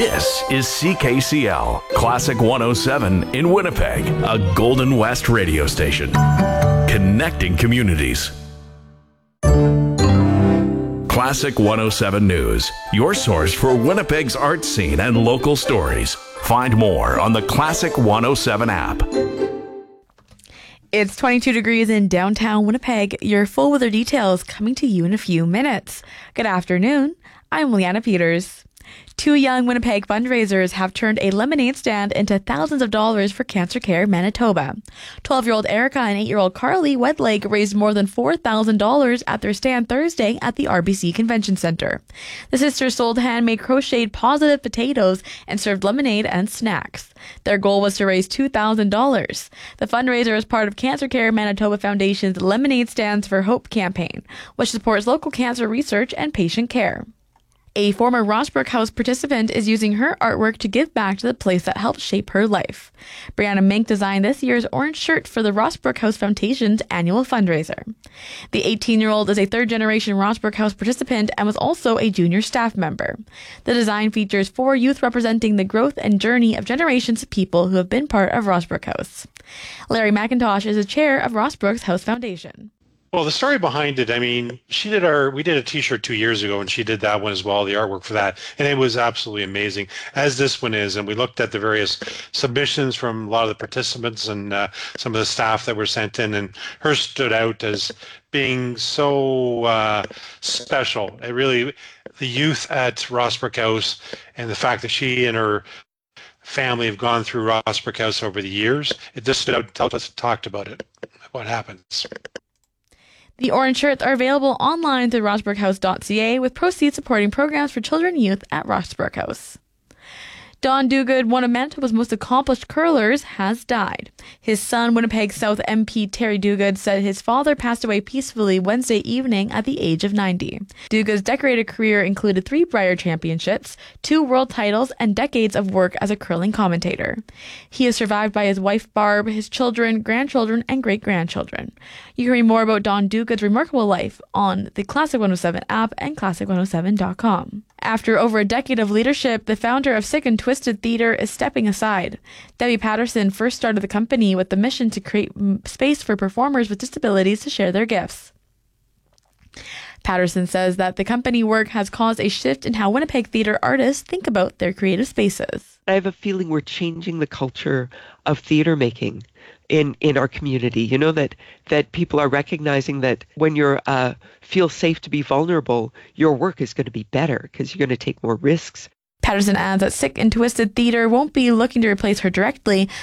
This is CKCL, Classic 107 in Winnipeg, a Golden West radio station. Connecting communities. Classic 107 News, your source for Winnipeg's art scene and local stories. Find more on the Classic 107 app. It's 22 degrees in downtown Winnipeg. Your full weather details coming to you in a few minutes. Good afternoon. I'm Leanna Peters. Two young Winnipeg fundraisers have turned a lemonade stand into thousands of dollars for Cancer Care Manitoba. 12-year-old Erica and 8-year-old Carly Wedlake raised more than $4,000 at their stand Thursday at the RBC Convention Centre. The sisters sold handmade crocheted positive potatoes and served lemonade and snacks. Their goal was to raise $2,000. The fundraiser is part of Cancer Care Manitoba Foundation's Lemonade Stands for Hope campaign, which supports local cancer research and patient care. A former Rossbrook House participant is using her artwork to give back to the place that helped shape her life. Brianna Mink designed this year's orange shirt for the Rossbrook House Foundation's annual fundraiser. The 18-year-old is a third-generation Rossbrook House participant and was also a junior staff member. The design features 4 youth representing the growth and journey of generations of people who have been part of Rossbrook House. Larry McIntosh is the chair of Rossbrook's House Foundation. Well, the story behind it, we did a t-shirt 2 years ago and she did that one as well, the artwork for that. And it was absolutely amazing, as this one is. And we looked at the various submissions from a lot of the participants and some of the staff that were sent in, and hers stood out as being so special. It really, the youth at Rossbrook House and the fact that she and her family have gone through Rossbrook House over the years, it just stood out, talked about it, what happens. The orange shirts are available online through rossbrookhouse.ca, with proceeds supporting programs for children and youth at Rossbrook House. Don Duguid, one of Manitoba's most accomplished curlers, has died. His son, Winnipeg South MP Terry Duguid, said his father passed away peacefully Wednesday evening at the age of 90. Duguid's decorated career included 3 Brier Championships, 2 world titles, and decades of work as a curling commentator. He is survived by his wife Barb, his children, grandchildren, and great-grandchildren. You can read more about Don Duguid's remarkable life on the Classic 107 app and classic107.com. After over a decade of leadership, the founder of Sick and Twisted Theatre is stepping aside. Debbie Patterson first started the company with the mission to create space for performers with disabilities to share their gifts. Patterson says that the company work has caused a shift in how Winnipeg theatre artists think about their creative spaces. I have a feeling we're changing the culture of theatre making in our community. You know, that people are recognizing that when you're feel safe to be vulnerable, your work is going to be better because you're going to take more risks. Patterson adds that Sick and Twisted Theatre won't be looking to replace her directly,